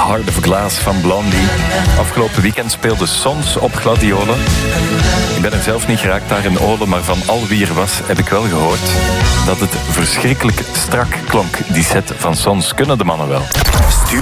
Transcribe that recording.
Heart of Glass van Blondie. Afgelopen weekend speelde Sons op Gladiolen. Ik ben er zelf niet geraakt daar in Olen, maar van al wie er was heb ik wel gehoord dat het verschrikkelijk strak klonk, die set van Sons. Kunnen de mannen wel.